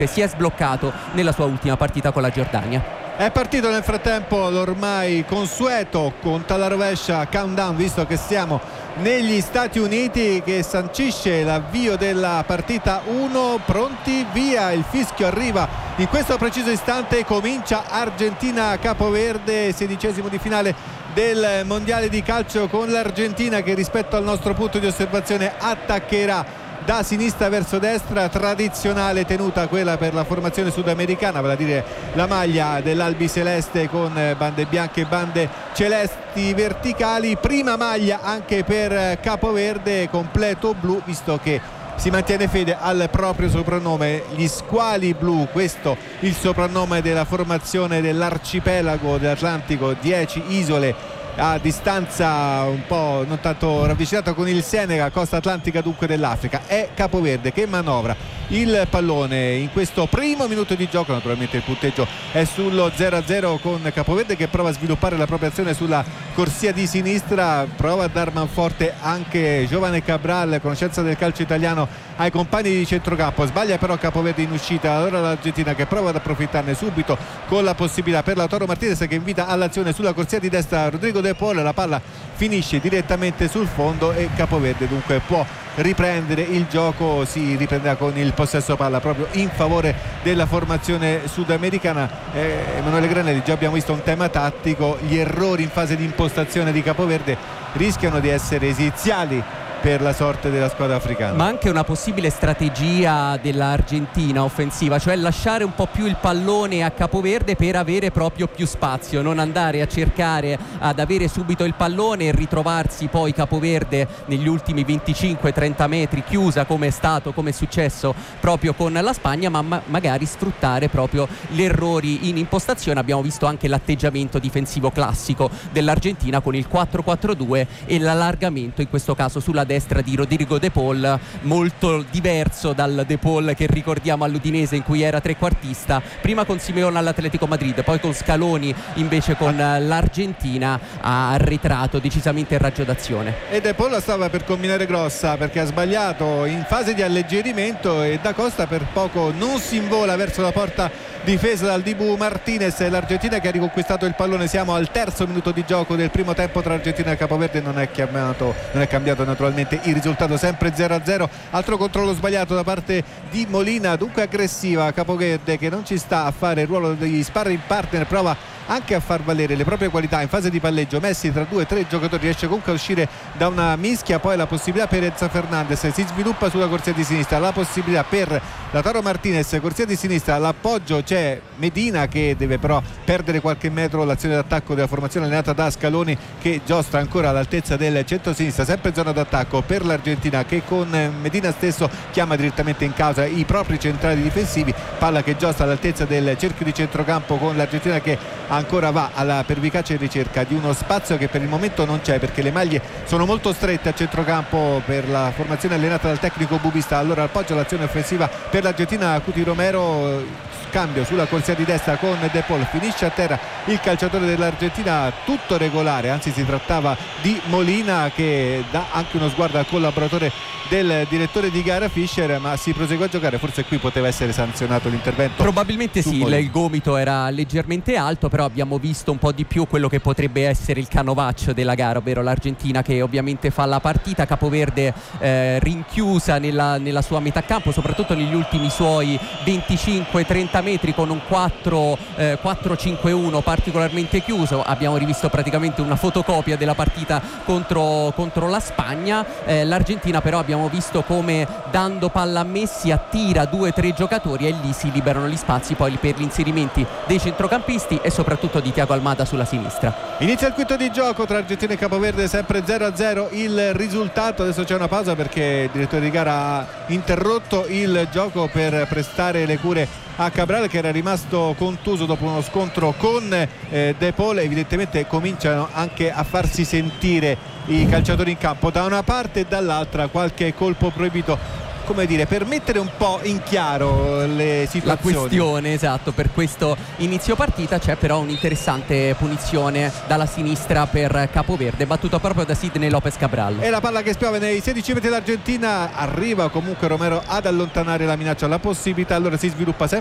si è sbloccato nella sua ultima partita con la Giordania. È partito nel frattempo l'ormai consueto conto alla rovescia countdown, visto che siamo negli Stati Uniti, che sancisce l'avvio della partita 1. Pronti, via, il fischio arriva in questo preciso istante, comincia Argentina-Capoverde, 16° di finale del mondiale di calcio, con l'Argentina che rispetto al nostro punto di osservazione attaccherà da sinistra verso destra, tradizionale tenuta quella per la formazione sudamericana, vale a dire la maglia dell'albiceleste con bande bianche e bande celesti verticali. Prima maglia anche per Capoverde, completo blu, visto che si mantiene fede al proprio soprannome, gli squali blu, questo il soprannome della formazione dell'arcipelago dell'Atlantico, 10 isole a distanza un po' non tanto ravvicinata con il Senegal, costa atlantica dunque dell'Africa. È Capoverde che manovra il pallone in questo primo minuto di gioco. Naturalmente il punteggio è sullo 0-0 con Capoverde che prova a sviluppare la propria azione sulla corsia di sinistra, prova a dar manforte anche Giovane Cabral, conoscenza del calcio italiano, ai compagni di centrocampo. Sbaglia però Capoverde in uscita, allora l'Argentina che prova ad approfittarne subito con la possibilità per Lautaro Martinez che invita all'azione sulla corsia di destra Rodrigo De Paul. La palla finisce direttamente sul fondo e Capoverde dunque può riprendere il gioco, si riprenderà con il possesso palla proprio in favore della formazione sudamericana. Emanuele Granelli, già abbiamo visto un tema tattico, gli errori in fase di impostazione di Capoverde rischiano di essere esiziali per la sorte della squadra africana. Ma anche una possibile strategia dell'Argentina offensiva, cioè lasciare un po' più il pallone a Capoverde per avere proprio più spazio, non andare a cercare ad avere subito il pallone e ritrovarsi poi Capoverde negli ultimi 25-30 metri chiusa, come è successo proprio con la Spagna, ma magari sfruttare proprio gli errori in impostazione. Abbiamo visto anche l'atteggiamento difensivo classico dell'Argentina con il 4-4-2 e l'allargamento in questo caso sulla destra di Rodrigo De Paul, molto diverso dal De Paul che ricordiamo all'Udinese in cui era trequartista, prima con Simeone all'Atletico Madrid, poi con Scaloni invece con l'Argentina ha arretrato decisamente il raggio d'azione. E De Paul stava per combinare grossa perché ha sbagliato in fase di alleggerimento e Da Costa per poco non si invola verso la porta difesa dal Dibu Martinez. L'Argentina che ha riconquistato il pallone, siamo al 3° minuto di gioco del primo tempo tra Argentina e Capoverde. Non è cambiato naturalmente il risultato, sempre 0-0. Altro controllo sbagliato da parte di Molina, dunque aggressiva Capoverde che non ci sta a fare il ruolo degli sparring partner, prova anche a far valere le proprie qualità in fase di palleggio. Messi tra 2 o 3 giocatori, riesce comunque a uscire da una mischia. Poi la possibilità per Enzo Fernandez, si sviluppa sulla corsia di sinistra, la possibilità per Lautaro Martinez, corsia di sinistra, l'appoggio c'è Medina che deve però perdere qualche metro. L'azione d'attacco della formazione allenata da Scaloni che giostra ancora all'altezza del centro-sinistra, sempre zona d'attacco per l'Argentina che con Medina stesso chiama direttamente in causa i propri centrali difensivi. Palla che giostra all'altezza del cerchio di centrocampo con l'Argentina che ancora va alla pervicace ricerca di uno spazio che per il momento non c'è perché le maglie sono molto strette a centrocampo per la formazione allenata dal tecnico bubista. Allora appoggio all'azione offensiva per l'Argentina, Cuti Romero, cambio sulla corsia di destra con De Paul, finisce a terra il calciatore dell'Argentina, tutto regolare, anzi si trattava di Molina che dà anche uno sguardo al collaboratore del direttore di gara Fischer, ma si prosegue a giocare. Forse qui poteva essere sanzionato l'intervento, probabilmente sì, il gomito era leggermente alto, però abbiamo visto un po' di più quello che potrebbe essere il canovaccio della gara, ovvero l'Argentina che ovviamente fa la partita, Capoverde rinchiusa nella sua metà campo, soprattutto negli ultimi suoi 25-30 metri con un 4-5-1 particolarmente chiuso. Abbiamo rivisto praticamente una fotocopia della partita contro la Spagna. L'Argentina però abbiamo visto come dando palla a Messi attira 2-3 giocatori e lì si liberano gli spazi poi per gli inserimenti dei centrocampisti e soprattutto di Thiago Almada sulla sinistra. Inizia il quinto di gioco tra Argentina e Capoverde, sempre 0-0 il risultato. Adesso c'è una pausa perché il direttore di gara ha interrotto il gioco per prestare le cure a Cabral che era rimasto contuso dopo uno scontro con De Paul. Evidentemente cominciano anche a farsi sentire i calciatori in campo da una parte e dall'altra, qualche colpo proibito come dire, per mettere un po' in chiaro le situazioni. La questione, esatto, per questo inizio partita. C'è però un'interessante punizione dalla sinistra per Capoverde, battuta proprio da Sidney Lopez Cabral. E la palla che spiove nei 16 metri dell'Argentina, arriva comunque Romero ad allontanare la minaccia, la possibilità, allora si sviluppa sempre